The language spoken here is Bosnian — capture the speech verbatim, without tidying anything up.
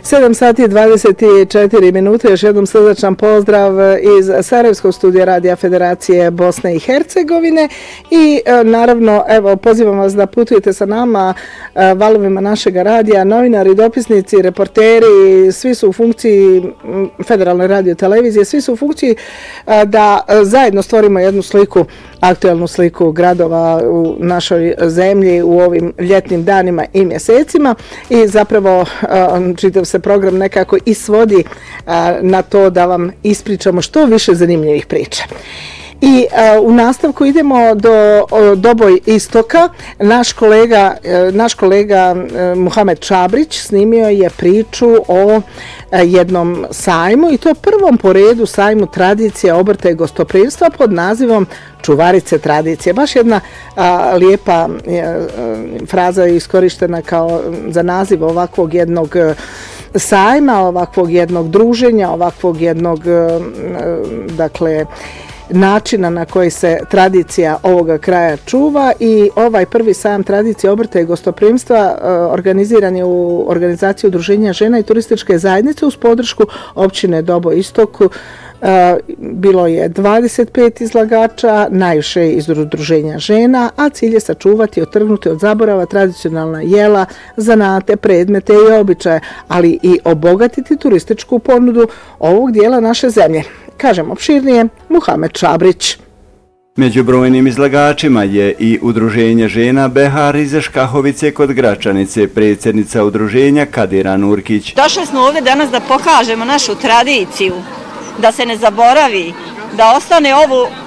sedam sati i dvadeset četiri minute, još jednom srdačan pozdrav iz Sarajevskog studija Radija Federacije Bosne i Hercegovine i naravno, evo, pozivam vas da putujete sa nama valovima našega radija, novinari, dopisnici, reporteri, svi su u funkciji Federalne radio televizije, svi su u funkciji da zajedno stvorimo jednu sliku, aktuelnu sliku gradova u našoj zemlji u ovim ljetnim danima i mjesecima i zapravo čitav se program nekako i svodi na to da vam ispričamo što više zanimljivih priča. I uh, u nastavku idemo do Doboj istoka. Naš kolega, uh, naš kolega uh, Muhamed Čabrić snimio je priču o uh, jednom sajmu i to prvom po redu sajmu tradicije, obrta i gostoprimstva pod nazivom Čuvarice tradicije. Baš jedna uh, lijepa uh, fraza je iskorištena kao za naziv ovakvog jednog uh, sajma, ovakvog jednog druženja, ovakvog jednog uh, dakle načina na koji se tradicija ovoga kraja čuva i ovaj prvi sajam tradicije obrta i gostoprimstva organiziran je u organizaciji Udruženja žena i turističke zajednice uz podršku općine Doboj istok. Bilo je dvadeset pet izlagača, najviše iz udruženja žena, a cilj je sačuvati i otrgnuti od zaborava tradicionalna jela, zanate, predmete i običaje, ali i obogatiti turističku ponudu ovog dijela naše zemlje. Kažem opširnije, Muhamed Čabrić. Među brojnim izlagačima je i Udruženje žena Behar iz Škahovice kod Gračanice, predsjednica udruženja Kadira Nurkić. Došli smo ovdje danas da pokažemo našu tradiciju, da se ne zaboravi, da ostane ovo